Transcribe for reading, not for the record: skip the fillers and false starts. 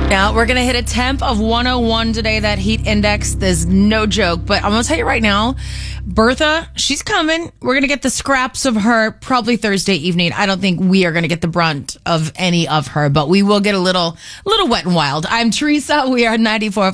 Now, we're going to hit a temp of 101 today, that heat index. There's no joke, but I'm going to tell you right now, Bertha, she's coming. We're going to get the scraps of her probably Thursday evening. I don't think we are going to get the brunt of any of her, but we will get a little wet and wild. I'm Teresa. We are 94.5